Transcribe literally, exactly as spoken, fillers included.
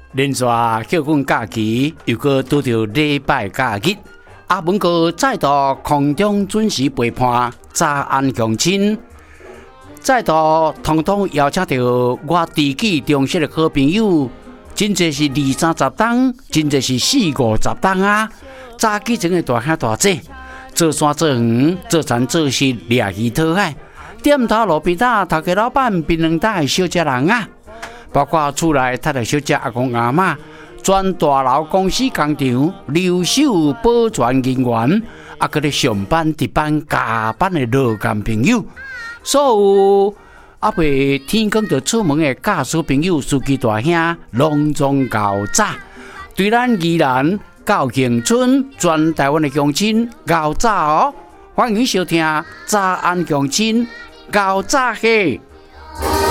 连续休困假期，又搁拄着礼拜假日，阿文哥再度空中准时陪伴早安乡亲，再度通通邀请到我知己中学的好朋友，真侪是二三十档，真侪是四五十档啊！早起前的大兄大姐，做山做园，做田做事，掠鱼讨海，店头路边摊头家老板，槟榔摊的小食人啊！包括厝内太太小姐阿公阿嬷，全大楼公司工厂留守保全人员，啊，搁咧上班值班加班的劳工朋友，所有阿未天光就出门的驾驶朋友、司机大兄，隆重到早，对咱宜兰到恒春全台湾的乡亲到早哦！欢迎收听早安乡亲到早嘿。